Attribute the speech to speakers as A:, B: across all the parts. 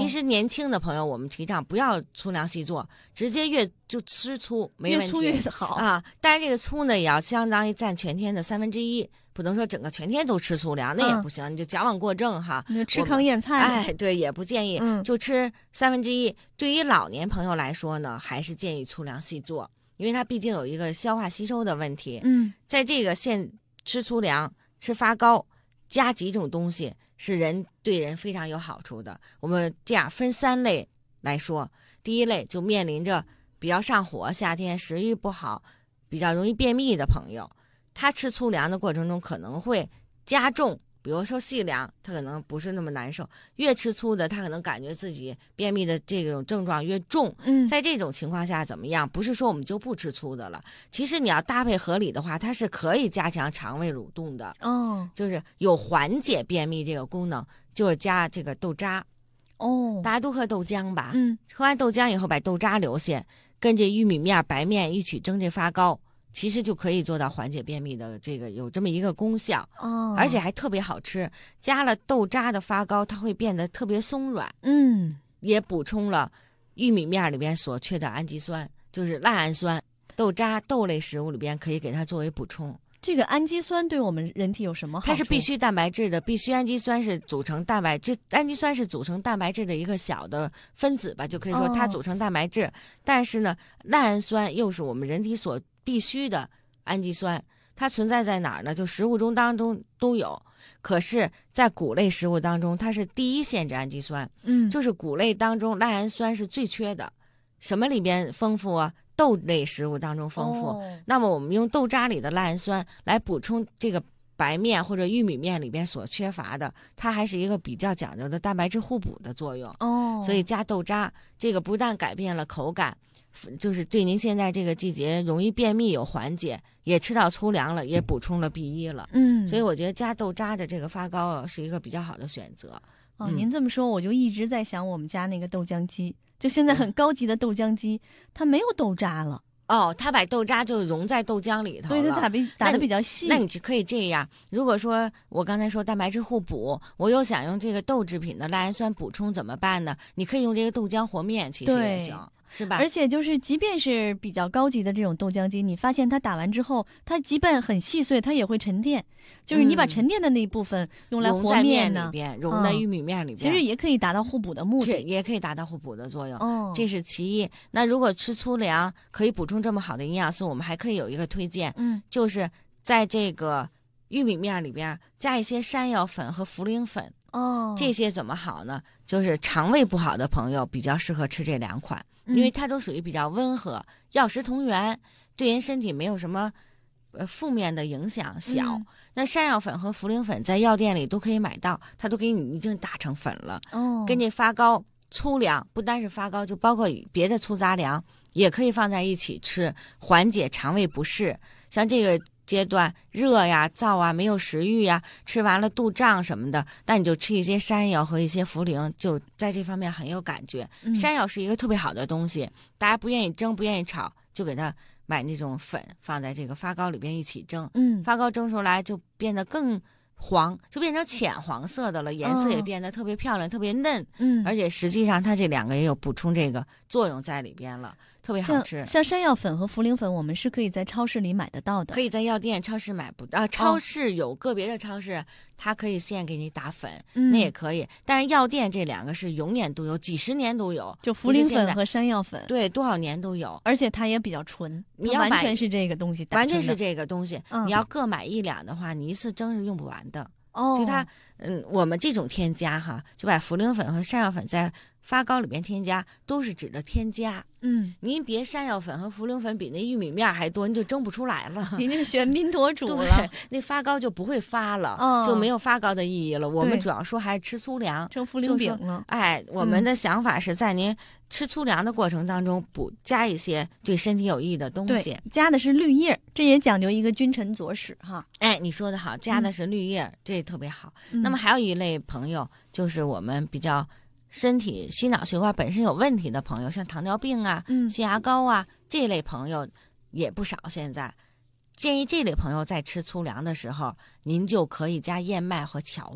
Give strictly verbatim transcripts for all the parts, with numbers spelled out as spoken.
A: 其实年轻的朋友，我们提倡不要粗粮细做，直接越就吃粗没问题，
B: 越粗越好
A: 啊。但是这个粗呢，也要相当于占全天的三分之一，不能说整个全天都吃粗粮，那也不行，嗯、你就矫枉过正哈。
B: 你就吃糠咽菜，
A: 哎，对，也不建议，
B: 嗯、
A: 就吃三分之一。对于老年朋友来说呢，还是建议粗粮细做，因为它毕竟有一个消化吸收的问题。
B: 嗯，
A: 在这个现吃粗粮、吃发糕，加几种东西是人对人非常有好处的。我们这样分三类来说，第一类就面临着比较上火、夏天食欲不好、比较容易便秘的朋友，他吃粗粮的过程中可能会加重。比如说细粮，他可能不是那么难受，越吃粗的，他可能感觉自己便秘的这种症状越重。
B: 嗯，
A: 在这种情况下怎么样？不是说我们就不吃粗的了，其实你要搭配合理的话，它是可以加强肠胃蠕动的。
B: 哦，
A: 就是有缓解便秘这个功能，就是加这个豆渣。
B: 哦，
A: 大家都喝豆浆吧？
B: 嗯，
A: 喝完豆浆以后把豆渣留下，跟这玉米面、白面一起蒸这发糕。其实就可以做到缓解便秘的这个有这么一个功效
B: 哦，
A: 而且还特别好吃。加了豆渣的发糕，它会变得特别松软，
B: 嗯，
A: 也补充了玉米面里边所缺的氨基酸，就是赖氨酸。豆渣豆类食物里边可以给它作为补充。
B: 这个氨基酸对我们人体有什么好处？
A: 它是必需蛋白质的，必需氨基酸是组成蛋白质，氨基酸是组成蛋白质的一个小的分子吧，就可以说它组成蛋白质。哦、但是呢，赖氨酸又是我们人体所必须的氨基酸，它存在在哪儿呢？就食物中当中都有，可是在谷类食物当中，它是第一限制氨基酸。
B: 嗯，
A: 就是谷类当中赖氨酸是最缺的。什么里边丰富啊？豆类食物当中丰富。哦、那么我们用豆渣里的赖氨酸来补充这个白面或者玉米面里边所缺乏的，它还是一个比较讲究的蛋白质互补的作用。
B: 哦，
A: 所以加豆渣，这个不但改变了口感，就是对您现在这个季节容易便秘有缓解，也吃到粗粮了，也补充了 B 一 了。
B: 嗯，
A: 所以我觉得加豆渣的这个发糕是一个比较好的选择。
B: 哦，嗯、您这么说，我就一直在想我们家那个豆浆机，就现在很高级的豆浆机，它没有豆渣了。
A: 哦，他把豆渣就融在豆浆里头了，
B: 对，它打比打的比较细。
A: 那你是可以这样，如果说我刚才说蛋白质互补，我又想用这个豆制品的赖氨酸补充怎么办呢？你可以用这个豆浆和面，其实也行。是吧？
B: 而且就是即便是比较高级的这种豆浆机，你发现它打完之后，它即便很细碎，它也会沉淀。就是你把沉淀的那一部分用来和面呢，
A: 融在面里边，融在玉米面里边，
B: 其实也可以达到互补的目的，
A: 也可以达到互补的作用。
B: 哦，
A: 这是其一。那如果吃粗粮可以补充这么好的营养素，我们还可以有一个推荐，
B: 嗯，
A: 就是在这个玉米面里边加一些山药粉和茯苓粉。
B: 哦，
A: 这些怎么好呢？就是肠胃不好的朋友比较适合吃这两款。因为它都属于比较温和，药食同源，对人身体没有什么呃负面的影响小。嗯、那山药粉和茯苓粉在药店里都可以买到，它都给你已经打成粉了。
B: 哦，
A: 跟这发糕、粗粮，不单是发糕，就包括别的粗杂粮，也可以放在一起吃，缓解肠胃不适。像这个阶段热呀、燥啊、没有食欲呀，吃完了肚胀什么的，那你就吃一些山药和一些茯苓，就在这方面很有感觉。
B: 嗯、
A: 山药是一个特别好的东西，大家不愿意蒸、不愿意炒，就给它买那种粉，放在这个发糕里边一起蒸。
B: 嗯，
A: 发糕蒸出来就变得更黄，就变成浅黄色的了，颜色也变得特别漂亮、哦、特别嫩。
B: 嗯，
A: 而且实际上它这两个也有补充这个作用在里边了。特别好吃。
B: 像像山药粉和茯苓粉，我们是可以在超市里买得到的。
A: 可以在药店、超市买不到。啊，超市有个别的超市，哦、它可以现给你打粉，
B: 嗯、
A: 那也可以。但是药店这两个是永远都有，几十年都有。
B: 就茯苓粉和山药粉，
A: 对，多少年都有。
B: 而且它也比较纯，
A: 你要
B: 完全是这个东西打成的，
A: 完全是这个东西。
B: 嗯、
A: 你要各买一两的话，你一次蒸是用不完的。
B: 哦，
A: 就它，嗯，我们这种添加哈，就把茯苓粉和山药粉在发糕里边添加，都是指的添加。
B: 嗯，
A: 您别山药粉和茯苓粉比那玉米面还多，你就蒸不出来了。
B: 您这喧宾夺主了，
A: 那发糕就不会发了，
B: 哦、
A: 就没有发糕的意义了。我们主要说还是吃粗粮，
B: 成茯苓饼了。
A: 哎，我们的想法是在您吃粗粮的过程当中补加一些对身体有益的东西。
B: 对，加的是绿叶，这也讲究一个君臣佐使哈。
A: 哎，你说的好，加的是绿叶，嗯、这特别好。
B: 嗯、
A: 那么还有一类朋友，就是我们比较身体心脑血管本身有问题的朋友，像糖尿病啊、
B: 嗯、
A: 血压高啊这类朋友也不少。现在建议这类朋友在吃粗粮的时候，您就可以加燕麦和荞麦。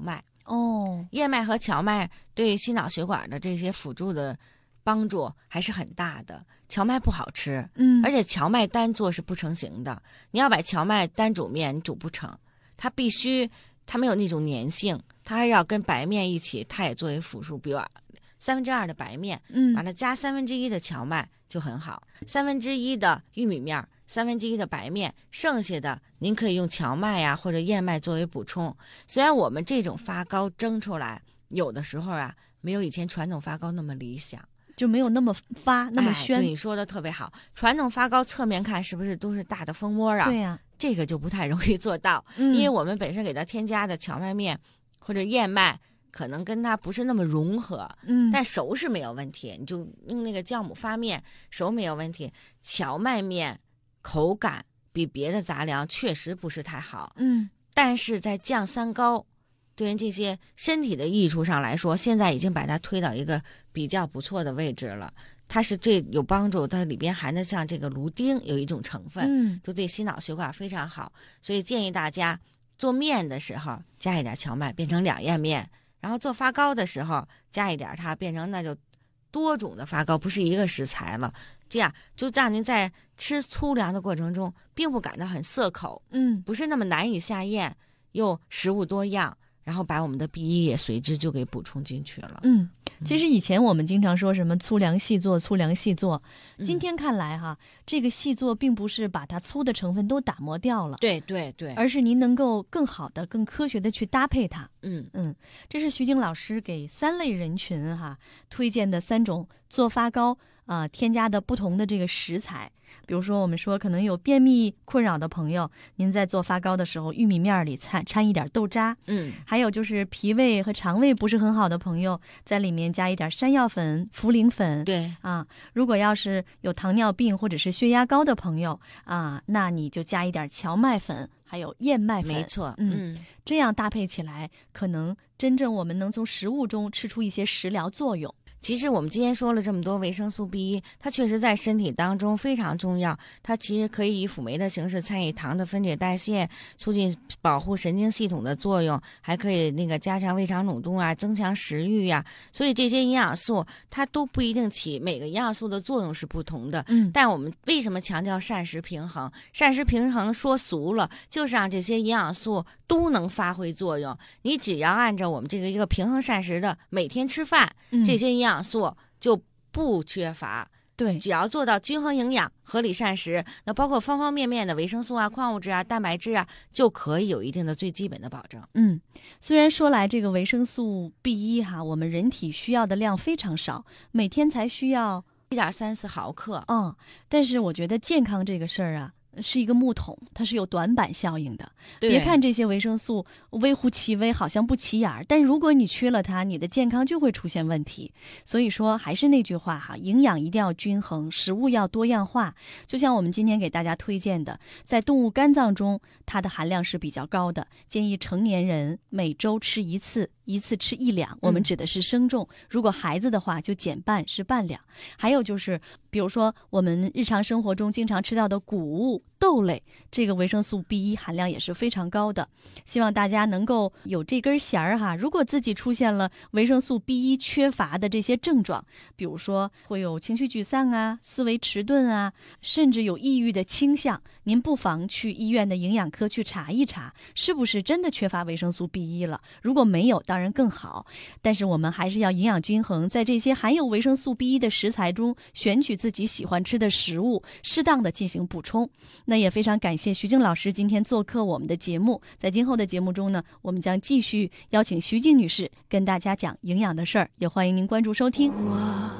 B: 哦，
A: 燕麦和荞麦对心脑血管的这些辅助的帮助还是很大的。荞麦不好吃，
B: 嗯，
A: 而且荞麦单做是不成形的，你要把荞麦单煮面，你煮不成，它必须它没有那种粘性，它还要跟白面一起，它也作为辅助，比如三分之二的白面，
B: 嗯，
A: 完了加三分之一的荞麦就很好，三分之一的玉米面，三分之一的白面，剩下的您可以用荞麦呀、啊、或者燕麦作为补充。虽然我们这种发糕蒸出来，有的时候啊没有以前传统发糕那么理想。
B: 就没有那么发那么宣、
A: 哎、对，你说的特别好。传统发糕侧面看是不是都是大的蜂窝啊？
B: 对呀、啊，
A: 这个就不太容易做到、
B: 嗯，
A: 因为我们本身给它添加的荞麦面或者燕麦可能跟它不是那么融合，
B: 嗯，
A: 但熟是没有问题，你就用那个酵母发面熟没有问题。荞麦面口感比别的杂粮确实不是太好，
B: 嗯，
A: 但是在酱三糕对于这些身体的益处上来说，现在已经把它推到一个比较不错的位置了。它是最有帮助，它里边含的像这个芦丁有一种成分，
B: 嗯，
A: 就对心脑血管非常好。所以建议大家做面的时候加一点荞麦，变成两燕面，然后做发糕的时候加一点它，变成那就多种的发糕，不是一个食材了。这样就让您在吃粗粮的过程中并不感到很涩口，
B: 嗯，
A: 不是那么难以下咽，又食物多样，然后把我们的 B 一 也随之就给补充进去了。
B: 嗯，其实以前我们经常说什么粗粮细做，粗粮细做。今天看来哈，嗯、这个细做并不是把它粗的成分都打磨掉了，
A: 对对对，
B: 而是您能够更好的、更科学的去搭配它。
A: 嗯
B: 嗯，这是徐静老师给三类人群哈推荐的三种做发糕啊、呃、添加的不同的这个食材。比如说我们说可能有便秘困扰的朋友，您在做发糕的时候，玉米面里掺掺一点豆渣，
A: 嗯，
B: 还有就是脾胃和肠胃不是很好的朋友，在里面加一点山药粉、茯苓粉，
A: 对
B: 啊，如果要是有糖尿病或者是血压高的朋友啊，那你就加一点荞麦粉，还有燕麦粉，
A: 没错，
B: 嗯，嗯这样搭配起来，可能真正我们能从食物中吃出一些食疗作用。
A: 其实我们今天说了这么多维生素 B 一，它确实在身体当中非常重要。它其实可以以辅酶的形式参与糖的分解代谢，促进保护神经系统的作用，还可以那个加强胃肠蠕动啊，增强食欲呀、啊。所以这些营养素它都不一定起，每个营养素的作用是不同的。
B: 嗯，
A: 但我们为什么强调膳食平衡？膳食平衡说俗了，就是让这些营养素都能发挥作用。你只要按照我们这个一个平衡膳食的每天吃饭，
B: 嗯、
A: 这些营养素就不缺乏。
B: 对，
A: 只要做到均衡营养、合理膳食，那包括方方面面的维生素啊、矿物质啊、蛋白质啊，就可以有一定的最基本的保证。
B: 嗯，虽然说来这个维生素 B 一 哈，我们人体需要的量非常少，每天才需要
A: 一点三四毫克。
B: 嗯，但是我觉得健康这个事儿啊，是一个木桶，它是有短板效应的。别看这些维生素微乎其微，好像不起眼儿，但如果你缺了它，你的健康就会出现问题。所以说还是那句话哈，营养一定要均衡，食物要多样化。就像我们今天给大家推荐的，在动物肝脏中，它的含量是比较高的，建议成年人每周吃一次，一次吃一两，我们指的是生重。嗯、如果孩子的话，就减半，是半两。还有就是，比如说我们日常生活中经常吃到的谷物、豆类，这个维生素 B 一 含量也是非常高的。希望大家能够有这根弦儿哈。如果自己出现了维生素 B 一 缺乏的这些症状，比如说会有情绪沮丧啊、思维迟钝啊，甚至有抑郁的倾向，您不妨去医院的营养科去查一查，是不是真的缺乏维生素 B 一 了。如果没有，当然更好。但是我们还是要营养均衡，在这些含有维生素 B 一 的食材中选取自己喜欢吃的食物，适当的进行补充。那也非常感谢徐静老师今天做客我们的节目，在今后的节目中呢，我们将继续邀请徐静女士跟大家讲营养的事儿，也欢迎您关注收听。